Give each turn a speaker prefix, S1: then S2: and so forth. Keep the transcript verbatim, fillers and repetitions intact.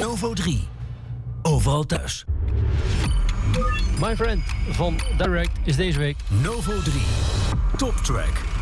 S1: Novo drie. Overal thuis.
S2: My Friend van Direct is deze week
S1: Novo drie. Top Track.